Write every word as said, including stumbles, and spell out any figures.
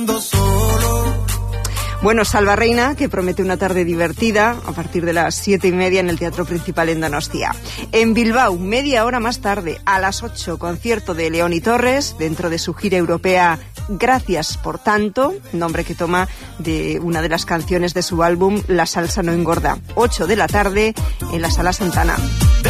Bueno, Salva Reina, que promete una tarde divertida a partir de las siete y media en el Teatro Principal en Donostia. En Bilbao, media hora más tarde, a las ocho, concierto de León y Torres, dentro de su gira europea Gracias por tanto, nombre que toma de una de las canciones de su álbum La salsa no engorda. ocho de la tarde en la Sala Santana.